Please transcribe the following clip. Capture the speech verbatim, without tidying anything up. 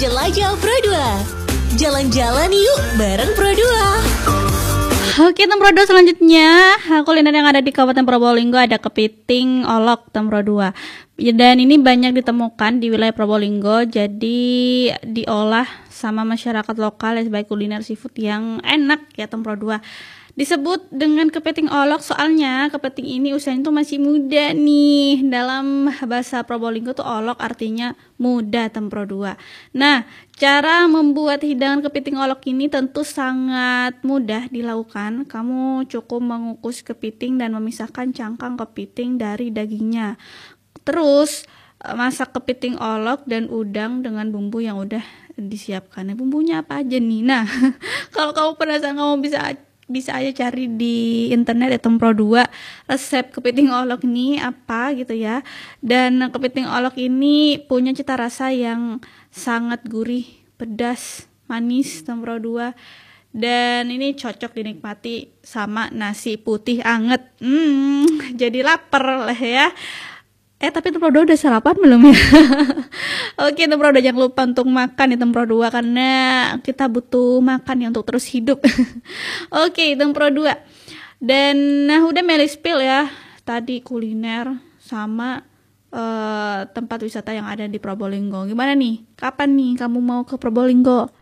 Jelajah Pro dua. Jalan-jalan yuk bareng Pro dua. Oke, Tem Pro dua selanjutnya kuliner yang ada di Kabupaten Probolinggo ada kepiting olok Tem Pro dua. Dan ini banyak ditemukan di wilayah Probolinggo, jadi diolah sama masyarakat lokal sebagai kuliner seafood yang enak ya Tem Pro dua. Disebut dengan kepiting olok soalnya kepiting ini usianya tuh masih muda nih. Dalam bahasa Probolinggo tuh olok artinya muda Tem Pro dua. Nah, cara membuat hidangan kepiting olok ini tentu sangat mudah dilakukan. Kamu cukup mengukus kepiting dan memisahkan cangkang kepiting dari dagingnya. Terus masak kepiting olok dan udang dengan bumbu yang udah disiapkan. Nah, bumbunya apa aja nih? Nah, kalau kamu penasaran kamu bisa bisa aja cari di internet ya Tem Pro dua resep kepiting olok ini apa gitu ya. Dan kepiting olok ini punya cita rasa yang sangat gurih, pedas, manis Tem Pro dua. Dan ini cocok dinikmati sama nasi putih anget. Hmm, jadi lapar lah ya. Eh tapi Tem Pro dua udah sarapan belum ya? Oke Tem Pro dua jangan lupa untuk makan ya Tem Pro dua karena kita butuh makan ya untuk terus hidup. Oke Tem Pro dua. Dan nah udah Meli spill ya tadi kuliner sama uh, tempat wisata yang ada di Probolinggo. Gimana nih? Kapan nih kamu mau ke Probolinggo?